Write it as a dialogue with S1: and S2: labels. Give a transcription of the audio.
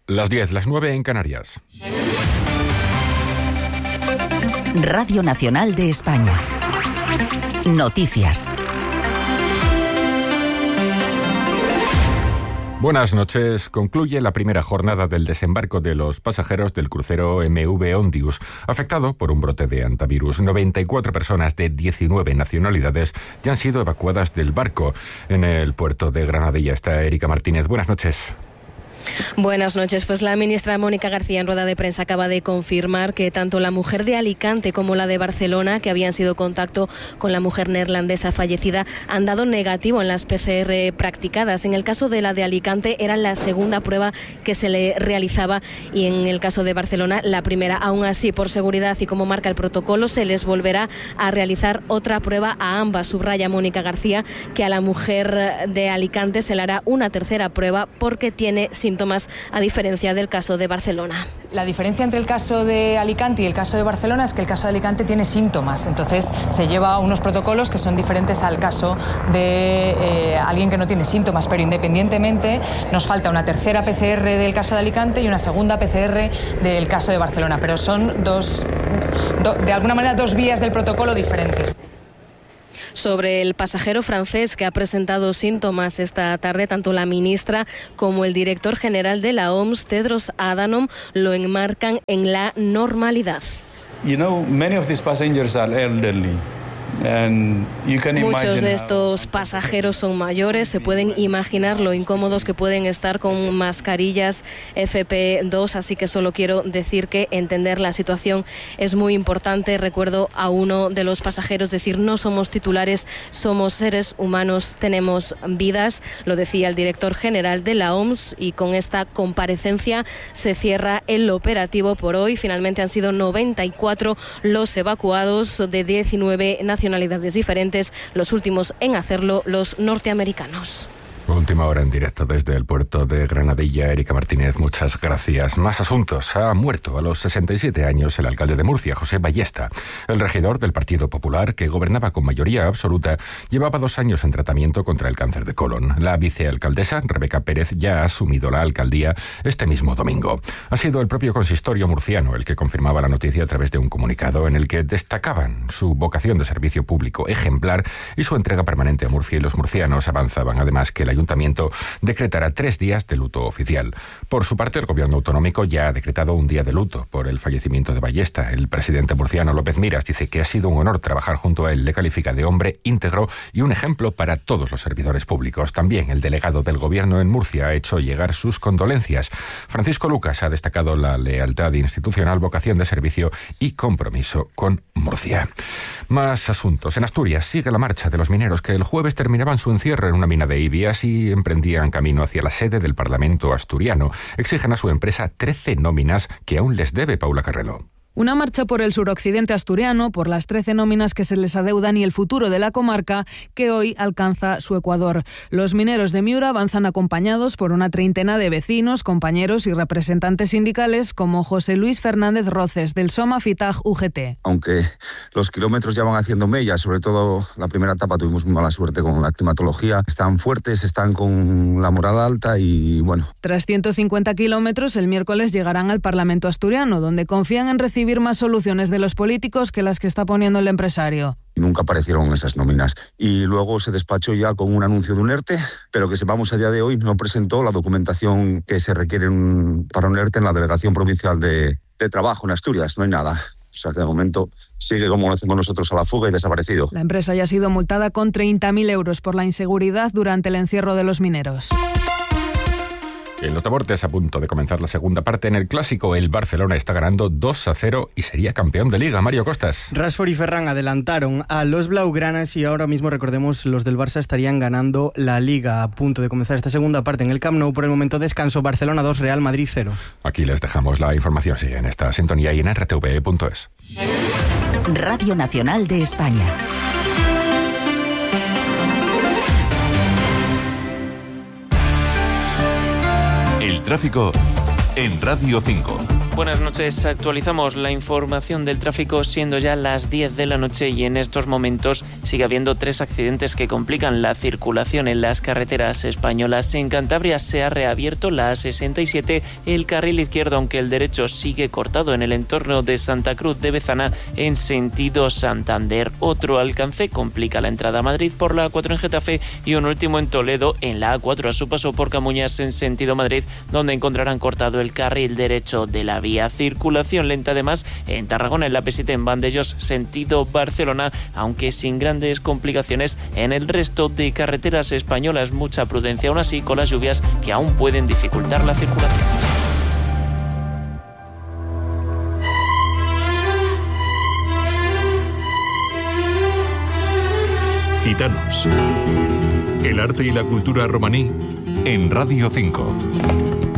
S1: Las 10, las 9 en Canarias.
S2: Radio Nacional de España. Noticias.
S1: Buenas noches. Concluye la primera jornada del desembarco de los pasajeros del crucero MV Ondius, afectado por un brote de hantavirus. 94 personas de 19 nacionalidades ya han sido evacuadas del barco. En el puerto de Granadilla está Erika Martínez. Buenas noches.
S3: Buenas noches. Pues la ministra Mónica García en rueda de prensa acaba de confirmar que tanto la mujer de Alicante como la de Barcelona, que habían sido contacto con la mujer neerlandesa fallecida, han dado negativo en las PCR practicadas. En el caso de la de Alicante era la segunda prueba que se le realizaba y en el caso de Barcelona la primera. Aún así, por seguridad y como marca el protocolo, se les volverá a realizar otra prueba a ambas. Subraya Mónica García que a la mujer de Alicante se le hará una tercera prueba porque tiene síntomas, a diferencia del caso de Barcelona.
S4: La diferencia entre el caso de Alicante y el caso de Barcelona es que el caso de Alicante tiene síntomas, entonces se lleva unos protocolos que son diferentes al caso de alguien que no tiene síntomas, pero independientemente nos falta una tercera PCR del caso de Alicante y una segunda PCR del caso de Barcelona, pero son de alguna manera dos vías del protocolo diferentes.
S3: Sobre el pasajero francés que ha presentado síntomas esta tarde, tanto la ministra como el director general de la OMS, Tedros Adhanom, lo enmarcan en la normalidad.
S5: Many of these passengers are elderly.
S3: Muchos de estos pasajeros son mayores, se pueden imaginar lo incómodos que pueden estar con mascarillas FP2, así que solo quiero decir que entender la situación es muy importante. Recuerdo a uno de los pasajeros decir: no somos titulares, somos seres humanos, tenemos vidas. Lo decía el director general de la OMS y con esta comparecencia se cierra el operativo por hoy. Finalmente han sido 94 los evacuados de 19 nacionalidades diferentes, los últimos en hacerlo los norteamericanos.
S1: Última hora en directo desde el puerto de Granadilla. Erika Martínez, muchas gracias. Más asuntos. Ha muerto a los 67 años el alcalde de Murcia, José Ballesta. El regidor del Partido Popular, que gobernaba con mayoría absoluta, llevaba 2 años en tratamiento contra el cáncer de colon. La vicealcaldesa, Rebeca Pérez, ya ha asumido la alcaldía este mismo domingo. Ha sido el propio consistorio murciano el que confirmaba la noticia a través de un comunicado en el que destacaban su vocación de servicio público ejemplar y su entrega permanente a Murcia, y los murcianos avanzaban además que el Ayuntamiento decretará 3 días de luto oficial. Por su parte, el Gobierno autonómico ya ha decretado un día de luto por el fallecimiento de Ballesta. El presidente murciano, López Miras, dice que ha sido un honor trabajar junto a él. Le califica de hombre íntegro y un ejemplo para todos los servidores públicos. También el delegado del Gobierno en Murcia ha hecho llegar sus condolencias. Francisco Lucas ha destacado la lealtad institucional, vocación de servicio y compromiso con Murcia. Más asuntos. En Asturias sigue la marcha de los mineros que el jueves terminaban su encierro en una mina de Ibias y emprendían camino hacia la sede del Parlamento asturiano. Exigen a su empresa 13 nóminas que aún les debe Paula Carrelo.
S6: Una marcha por el suroccidente asturiano, por las 13 nóminas que se les adeudan y el futuro de la comarca que hoy alcanza su ecuador. Los mineros de Miura avanzan acompañados por una treintena de vecinos, compañeros y representantes sindicales como José Luis Fernández Roces del Soma Fitag UGT.
S7: Aunque los kilómetros ya van haciendo mella, sobre todo la primera etapa tuvimos muy mala suerte con la climatología, están fuertes, están con la moral alta y bueno.
S6: Tras 150 kilómetros, el miércoles llegarán al Parlamento asturiano, donde confían en recibir más soluciones de los políticos que las que está poniendo el empresario.
S7: Nunca aparecieron esas nóminas. Y luego se despachó ya con un anuncio de un ERTE, pero que sepamos a día de hoy no presentó la documentación que se requiere para un ERTE en la Delegación Provincial de Trabajo en Asturias. No hay nada. O sea que de momento sigue, como lo hacemos nosotros, a la fuga y desaparecido.
S6: La empresa ya ha sido multada con 30.000 euros por la inseguridad durante el encierro de los mineros.
S1: En los deportes, a punto de comenzar la segunda parte, en el Clásico, el Barcelona está ganando 2-0 y sería campeón de Liga. Mario Costas.
S8: Rashford y Ferran adelantaron a los blaugranas y ahora mismo, recordemos, los del Barça estarían ganando la Liga. A punto de comenzar esta segunda parte en el Camp Nou. Por el momento descanso, Barcelona 2, Real Madrid 0.
S1: Aquí les dejamos la información. Sigue en esta sintonía y en rtve.es.
S2: Radio Nacional de España.
S9: El tráfico en Radio 5. Buenas noches. Actualizamos la información del tráfico siendo ya las 10 de la noche y en estos momentos sigue habiendo 3 accidentes que complican la circulación en las carreteras españolas. En Cantabria se ha reabierto la A67, el carril izquierdo, aunque el derecho sigue cortado en el entorno de Santa Cruz de Bezana en sentido Santander. Otro alcance complica la entrada a Madrid por la A4 en Getafe y un último en Toledo en la A4 a su paso por Camuñas en sentido Madrid, donde encontrarán cortado el carril derecho de la vía. Circulación lenta además en Tarragona en la P7 en Vandellós sentido Barcelona, aunque sin grandes complicaciones en el resto de carreteras españolas. Mucha prudencia aún así con las lluvias que aún pueden dificultar la circulación.
S10: Gitanos. El arte y la cultura romaní en Radio 5.